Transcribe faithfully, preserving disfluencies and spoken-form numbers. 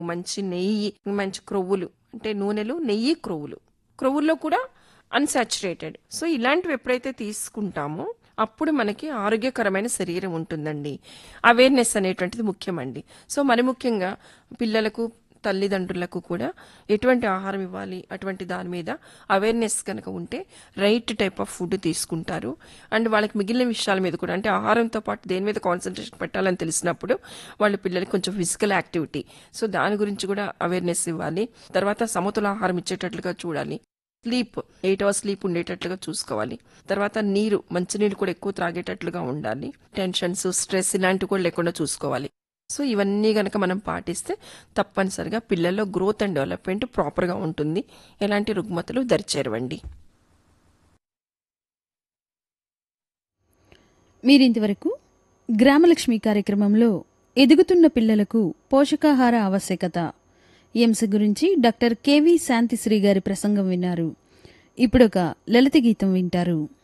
మంచి నెయ్యి, మంచి క్రొవ్వులు అంటే నూనెలు, నెయ్యి, క్రొవ్వులు. క్రొవ్వుల్లో కూడా అన్సాచురేటెడ్. సో ఇలాంటివి ఎప్పుడైతే తీసుకుంటామో అప్పుడు మనకి ఆరోగ్యకరమైన శరీరం ఉంటుందండి. అవేర్నెస్ అనేటువంటిది ముఖ్యమండి. సో మరి ముఖ్యంగా పిల్లలకు, తల్లిదండ్రులకు కూడా ఎటువంటి ఆహారం ఇవ్వాలి అటువంటి దాని మీద అవేర్నెస్ కనుక ఉంటే రైట్ టైప్ ఆఫ్ ఫుడ్ తీసుకుంటారు. అండ్ వాళ్ళకి మిగిలిన విషయాల మీద కూడా అంటే ఆహారంతో పాటు దేని మీద కాన్సన్ట్రేషన్ పెట్టాలని తెలిసినప్పుడు వాళ్ళ పిల్లలకి కొంచెం ఫిజికల్ యాక్టివిటీ, సో దాని గురించి కూడా అవేర్నెస్ ఇవ్వాలి. తర్వాత సమతుల ఆహారం ఇచ్చేటట్లుగా చూడాలి. స్లీప్, ఎయిట్ అవర్స్ స్లీప్ ఉండేటట్లుగా చూసుకోవాలి. తర్వాత నీరు, మంచినీళ్ళు కూడా ఎక్కువ త్రాగేటట్లుగా ఉండాలి. టెన్షన్స్, స్ట్రెస్ ఇలాంటివి కూడా లేకుండా చూసుకోవాలి. సో ఇవన్నీ గనక మనం పాటిస్తే తప్పనిసరిగా పిల్లల్లో గ్రోత్ అండ్ డెవలప్మెంట్ ప్రాపర్గా ఉంటుంది. ఎలాంటి రుగ్మతలు దరిచేరవండి. మీరింతవరకు గ్రామలక్ష్మి కార్యక్రమంలో ఎదుగుతున్న పిల్లలకు పోషకాహార ఆవశ్యకత ఈ అంశం గురించి డాక్టర్ కెవి శాంతిశ్రీ గారి ప్రసంగం విన్నారు. ఇప్పుడొక లలిత గీతం వింటారు.